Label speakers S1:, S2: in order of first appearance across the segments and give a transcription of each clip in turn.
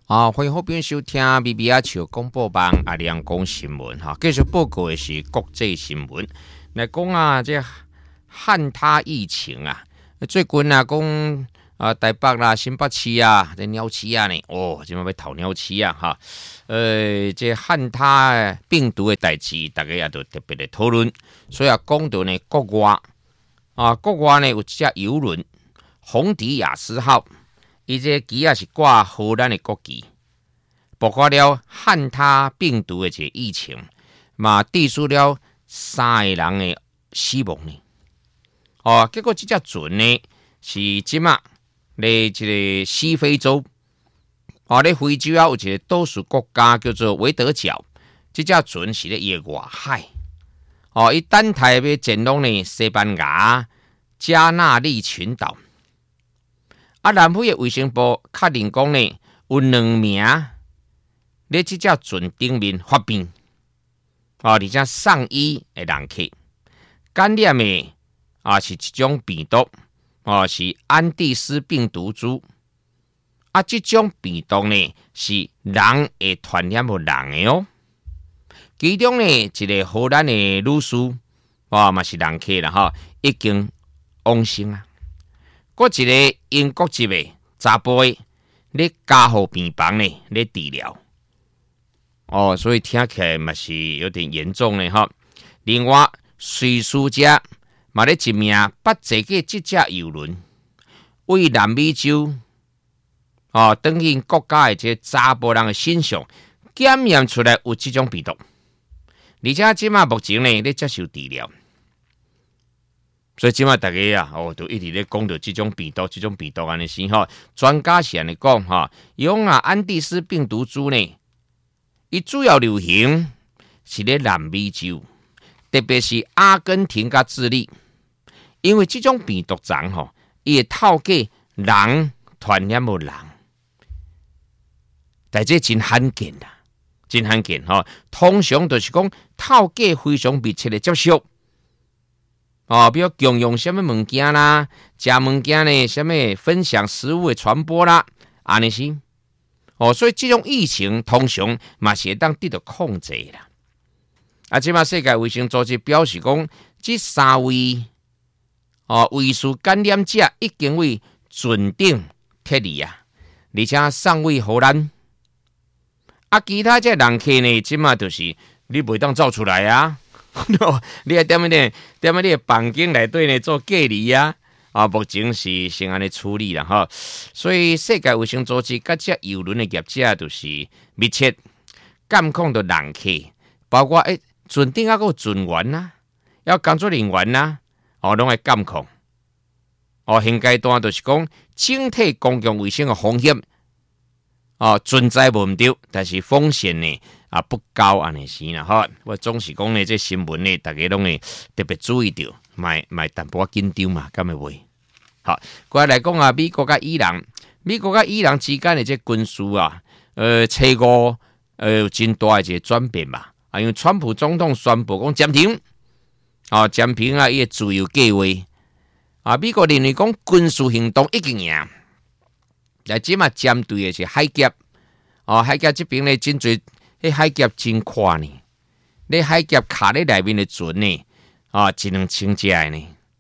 S1: 欢迎好朋友收听 BBR 潮广播网阿亮讲新闻哈。继续报告的是国际新闻，来讲啊，这汉他疫情啊，最近啊讲台北啦、新北市啊、这鸟市啊呢，今麦要逃鸟市啊哈。这汉他病毒的代志，大家也都特别的讨论，所以啊讲到呢国外呢有一只游轮红迪亚斯号。伊这旗也是挂荷兰的国旗，爆发了汉他病毒的这疫情，嘛致使了3个人的死亡呢。结果这只船呢是即马咧这个西非洲，咧非洲啊有一个岛属国家叫做维德角，这只船是咧伊的外海，伊等待要前往呢西班牙加纳利群岛。南非的卫生部确认讲呢，有2名咧这只船顶面发病，而且上衣的人客感染的是一种病毒，是安地斯病毒株。这种病毒呢是人会传染给人的哦。其中呢一个荷兰的女士，嘛是人客啦哈，已经亡生啊。搁一个英国籍的查甫的，咧加护病房呢咧治疗，所以听起来嘛是有点严重的哈。另外，瑞士者嘛咧一名捌坐过这只游轮，为南美洲等因国家的这查甫人的身上检验出来有这种病毒，而且即马目前呢咧接受治疗。所以今麦大家啊，都一直咧讲到这种病毒安尼先哈。专家是安尼讲哈，用安地斯病毒株呢，伊主要流行是咧南美洲，特别是阿根廷甲智利，因为这种病毒种吼，伊会透过人传染给人，但这真罕见啦，真罕见哈。通常就是讲透过非常密切的接触。比如共用什么物件啦，食物件呢，什么分享食物的传播啦，安尼是。所以这种疫情通常嘛是会当得到控制啦。即马世界卫生组织表示讲，这3位疑似感染者已经为船顶撤离啊，而且送往荷兰。其他这人客呢，即马就是你袂当走出来啊。你还踮你的房间内底呢做隔离啊！目前是先安尼处理啦哈。所以世界卫生组织甲这邮轮的业者就是密切监控到人客，包括船顶还有船员啦，要工作人员啦，拢会监控。现阶段就是讲整体公共卫生的风险存在无对，但是风险呢？不高安尼是啦哈，我总是讲呢，这新闻呢，大家拢会特别注意到，卖淡薄紧张嘛，敢会袂？好，过来讲美国甲伊朗之间的这军事切割有真大的一个转变嘛，因为川普总统宣布讲暂停，伊的自由计划，美国认为讲军事行动已经赢，但即嘛针对的是海峡，海峡这边呢真侪。海峡真宽呢，你海峡卡在内面的船呢，一两千只呢，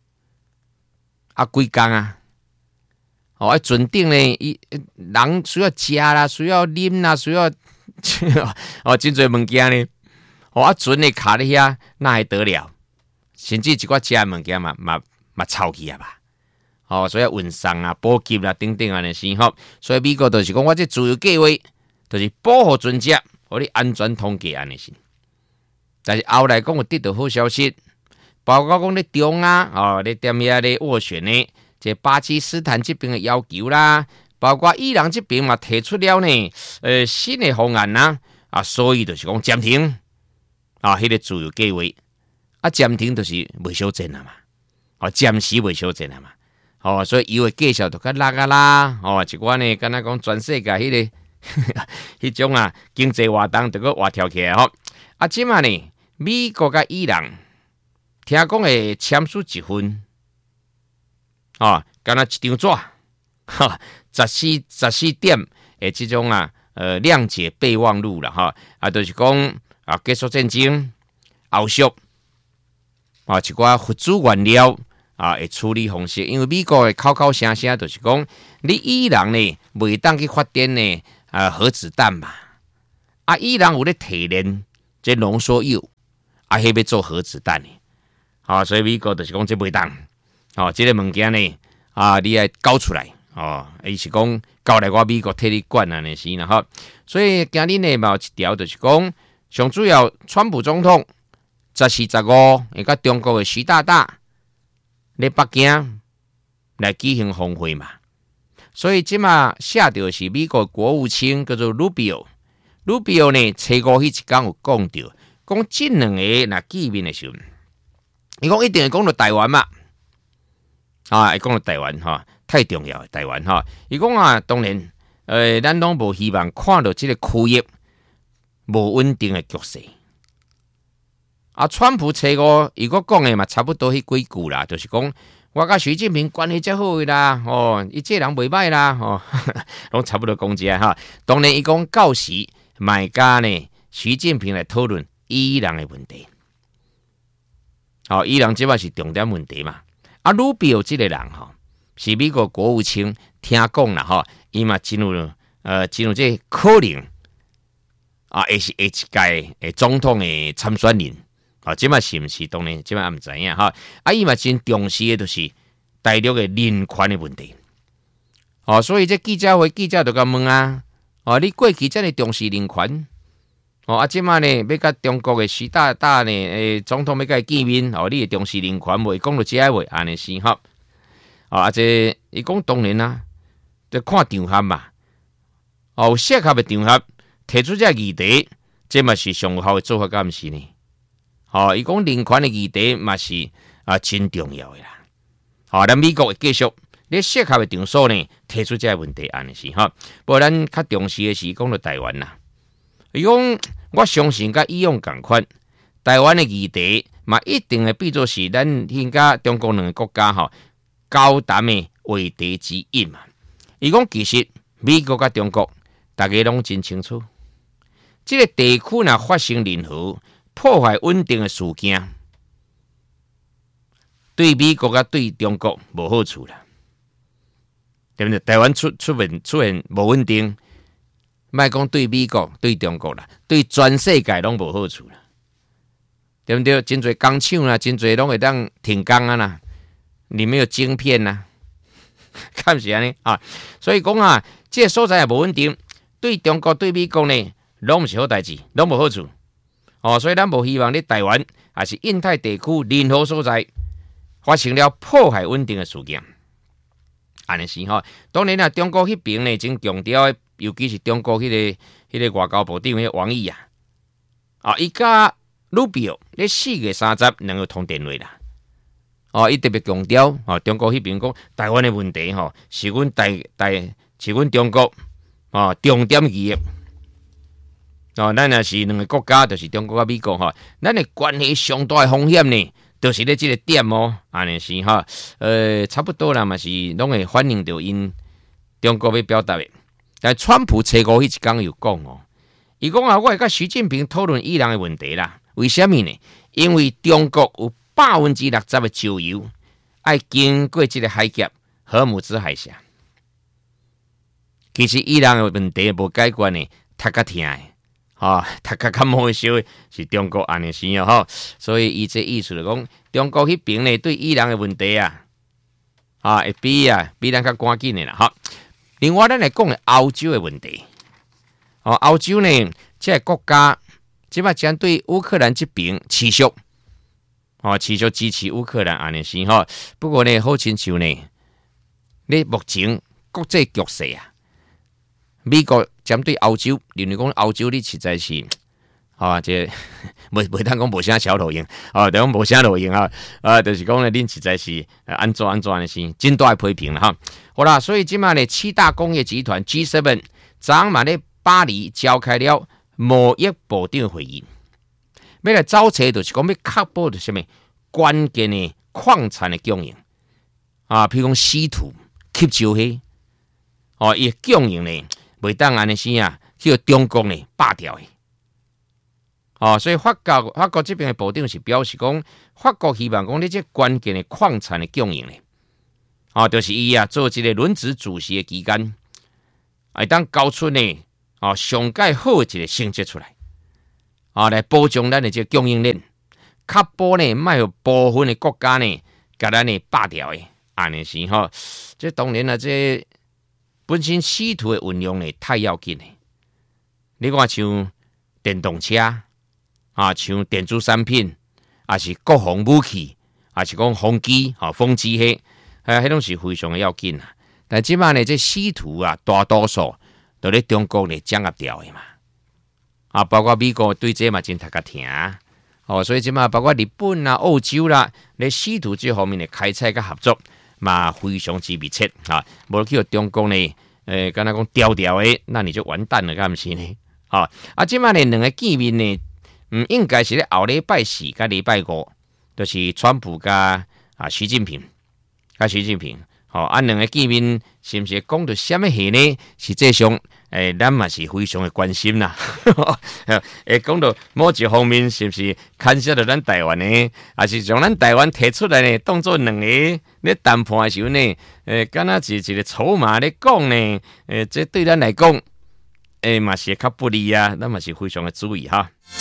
S1: 几工啊？船顶呢，人需要食啦，需要啉啦，需要真侪物件呢。船呢卡在遐，那还得了？甚至一寡食的物件嘛臭去啊吧？所以运送啊、补给啦等等安尼先好。所以美国就是讲，我这自由计划就是保护船只。互你安全通过安尼是，但是后来讲有得到好消息，包括讲咧中咧踮遐咧斡旋呢，这巴基斯坦这边的要求啦，包括伊朗这边嘛提出了呢，新的方案啦，所以就是讲暂停迄个自由计划，暂停就是袂小战啦嘛，暂时袂小战啦嘛，所以以后继续就较拉啦，一寡呢，敢若讲全世界迄个。迄种经济活动就个活跳起来吼，即嘛呢，美国甲伊朗听讲会签署一份，敢若一张纸，14点的这种谅解备忘录啦哈，就是讲结束战争后续一寡核子原料的处理方式，因为美国的口口声声就是讲，你伊朗呢袂当去发展呢核子弹嘛，伊朗有咧提炼这浓缩铀，迄要做核子弹的，所以美国就是讲这袂当，这个物件呢你要交出来，伊是讲交来我美国替你管啊，那是啦哈。所以今日呢嘛有一条就是讲，上主要川普总统14、15，伊甲中国的习大大咧北京来举行峰会嘛。所以即马写到是美国国务卿叫做 Rubio 呢，初五迄一天有讲到，讲这两个若见面的时候，伊讲一定会讲到台湾嘛，会讲到台湾哈。太重要，台湾哈！伊讲当然，咱拢无希望看到这个区域无稳定的局势。川普初五伊个讲的嘛，差不多迄几句啦，就是讲我甲习近平关系真好啦，伊这人袂歹啦，拢差不多讲这哈。当然，伊讲到时买家呢，习近平来讨论伊朗的问题。伊朗即摆是重点问题嘛。鲁比奥这个人是美国国务卿，听讲啦伊嘛进入这可能会是下一届的总统的参选人，即嘛是毋是？当然，即嘛也毋知影伊嘛真重视的就是大陆的人权的问题，所以这记者会记者就甲问你过去真係重视人权，即嘛呢要甲中国的习大大呢总统要甲伊见面，你会重視人權袂？講到這話安尼是這伊講當然啦，就看場合嘛，有適合的場合提出這議題，這嘛是上有效的做法，敢毋是呢？伊講人權的議題嘛是真重要的啦。咱美國會繼續咧適合的場所呢提出這個問題，安尼是不過咱較重視的是講到台灣啦。伊講我相信甲以往共款，台灣的議題嘛一定會變做是咱現甲中國兩個國家交談的話題之一嘛。伊講其實美國甲中國大家攏真清楚，這個地區若發生任何破壞穩定的事件，對美國甲對中國無好處啦，對不對？台灣出現無穩定，莫講對美國對中國啦，對全世界攏無好處啦，對不對？真侪工廠啦，真侪攏會當停工啊啦，裡面有晶片啦，看是安尼所以講這個所在也無穩定，對中國對美國呢，攏毋是好代志，攏無好處。所以咱無希望咧台灣也是印太地區任何所在發生了破壞穩定的事件，安尼是當然中國迄邊呢真強調，尤其是中國迄個外交部長迄王毅伊甲魯比奧咧4月30能夠通電話啦。伊特別強調中國迄邊講台灣的問題是阮是阮中國重點議業。咱若是兩個國家，就是中國甲美國咱的關係上大的風險呢，就是咧這個點安尼是差不多啦，嘛是攏會反映到因中國要表達的。但川普初五迄一天又講伊講我會甲習近平討論伊朗的問題啦。為什麼呢？因為中國有60%的石油愛經過這個海峽荷姆茲海峽。其實伊朗的問題無解決呢，讀較疼的。讀較冇笑是中國安尼是所以伊這意思就講，中國迄邊呢對伊朗的問題會比咱較趕緊的啦另外咱來講歐洲的問題，歐洲呢這個國家即擺將對烏克蘭這邊持續支持烏克蘭安尼是不過呢好親像呢，你目前國際局勢美國針對歐洲，例如講歐洲你實在是這袂當講無啥小路用就講無啥路用就是講咧恁實在是安怎的是真大的批評啦好啦，所以即馬呢7大工業集團 G7 昨晚咧巴黎召開了貿易部長會議，要來找找就是講要確保着什麼關鍵的礦產的供應譬如講稀土、吸收器伊供應呢袂當安尼先去中国呢霸掉的。所以法国这边的部长是表示讲，法国希望讲你这关键的矿产的供应呢，就是伊做这个轮值主席的期间，会当交出呢上界好一个成绩出来，来保障咱的这供应链，确保呢卖有部分的国家呢，甲咱呢霸掉的，安尼是这当然这本身稀土的运用呢太要紧的。你看像电动车像电子产品，是国防武器，是讲风机风机迄拢是非常的要紧啊。但即摆呢，这稀土大多数都咧中国咧掌握掉的嘛，包括美国对这嘛真头壳疼，所以即摆包括日本澳洲啦，咧稀土这方面的开采甲合作嘛非常之密切无去中国呢，敢若讲调的，那你就完蛋了，敢毋是呢？即摆呢两个见面呢，应该是咧后礼拜四甲礼拜五，就是川普甲习近平，两个见面是毋是讲到什么事呢？实际上，咱嘛是非常的关心啦。讲到某一方面，是毋是牵涉到咱台湾呢？还是将咱台湾提出来呢？当做两个咧谈判的时候呢？敢若是一个筹码咧讲呢？这对咱来讲，嘛是较不利啊，咱嘛是非常的注意哈。